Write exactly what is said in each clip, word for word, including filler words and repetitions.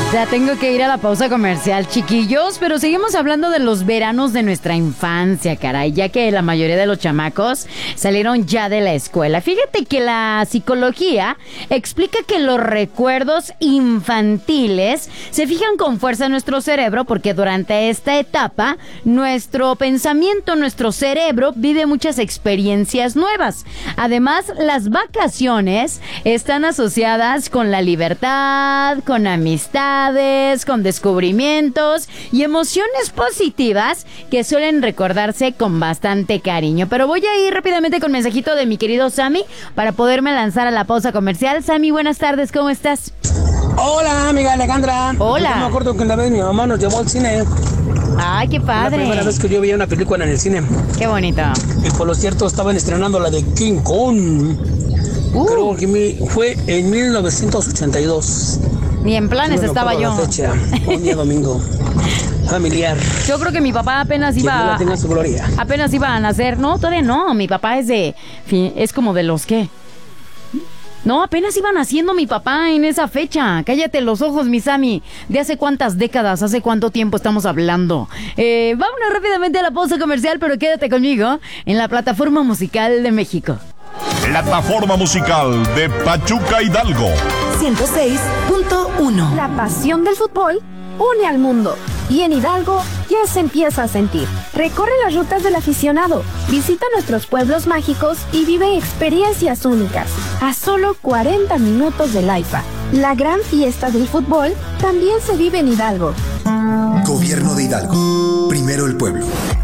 Ya tengo que ir a la pausa comercial, chiquillos, pero seguimos hablando de los veranos de nuestra infancia, caray, ya que la mayoría de los chamacos salieron ya de la escuela. Fíjate que la psicología explica que los recuerdos infantiles se fijan con fuerza en nuestro cerebro porque durante esta etapa nuestro pensamiento, nuestro cerebro vive muchas experiencias nuevas. Además, las vacaciones están asociadas con la libertad, con amistad, con descubrimientos y emociones positivas que suelen recordarse con bastante cariño. Pero voy a ir rápidamente con mensajito de mi querido Sammy para poderme lanzar a la pausa comercial. Sammy, buenas tardes, ¿cómo estás? Hola, amiga Alejandra. Hola. Yo me acuerdo que una vez mi mamá nos llevó al cine. Ay, qué padre. La primera vez que yo vi una película en el cine. Qué bonito. Y por lo cierto estaban estrenando la de King Kong. Uh. Creo que mi, fue en mil novecientos ochenta y dos. Ni en planes no estaba yo. La fecha, un día domingo familiar. Yo creo que mi papá apenas iba a, tenga su gloria. Apenas iba a nacer. No, todavía no. Mi papá es de es como de los que No, apenas iba naciendo mi papá en esa fecha. Cállate los ojos, mi Sammy. ¿De hace cuántas décadas, hace cuánto tiempo estamos hablando? Eh, vámonos rápidamente a la pausa comercial, pero quédate conmigo en la plataforma musical de México. Plataforma musical de Pachuca Hidalgo. ciento seis punto uno. La pasión del fútbol une al mundo. Y en Hidalgo ya se empieza a sentir. Recorre las rutas del aficionado, visita nuestros pueblos mágicos y vive experiencias únicas. A solo cuarenta minutos del AIFA. La gran fiesta del fútbol también se vive en Hidalgo. Gobierno de Hidalgo. Primero el pueblo.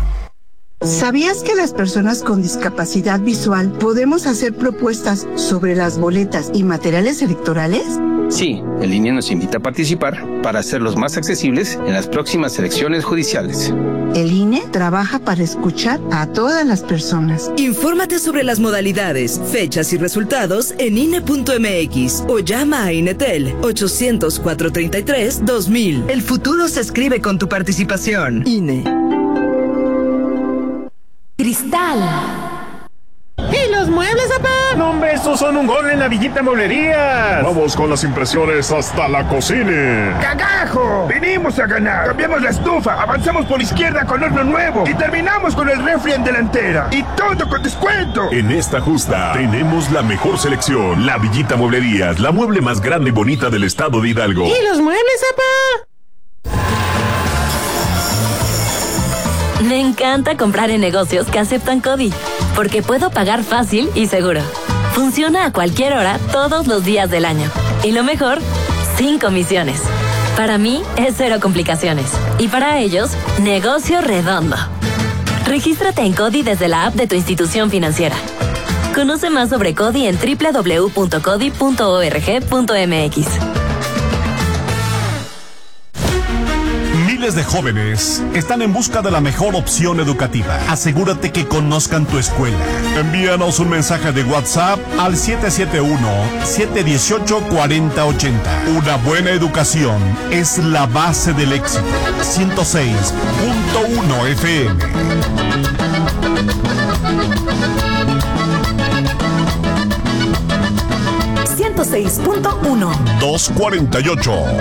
¿Sabías que las personas con discapacidad visual podemos hacer propuestas sobre las boletas y materiales electorales? Sí, el I N E nos invita a participar para hacerlos más accesibles en las próximas elecciones judiciales. El I N E trabaja para escuchar a todas las personas. Infórmate sobre las modalidades, fechas y resultados en I N E punto M X o llama a Inetel ochocientos, cuatrocientos treinta y tres, dos mil. El futuro se escribe con tu participación. I N E. Cristal. ¿Y los muebles, papá? No, hombre, estos son un gol en la Villita Mueblerías. Vamos con las impresiones hasta la cocina. ¡Cagajo! Venimos a ganar. Cambiamos la estufa, avanzamos por izquierda con horno nuevo y terminamos con el refri en delantera. Y todo con descuento. En esta justa tenemos la mejor selección. La Villita Mueblerías, la mueble más grande y bonita del estado de Hidalgo. ¿Y los muebles, papá? Me encanta comprar en negocios que aceptan CODI, porque puedo pagar fácil y seguro. Funciona a cualquier hora, todos los días del año. Y lo mejor, sin comisiones. Para mí, es cero complicaciones. Y para ellos, negocio redondo. Regístrate en CODI desde la app de tu institución financiera. Conoce más sobre CODI en doble u doble u doble u punto codi punto org punto m x. Miles de jóvenes están en busca de la mejor opción educativa. Asegúrate que conozcan tu escuela. Envíanos un mensaje de WhatsApp al siete siete uno, siete uno ocho, cuatro cero ocho cero. Una buena educación es la base del éxito. ciento seis punto uno F M. ciento seis punto uno. doscientos cuarenta y ocho.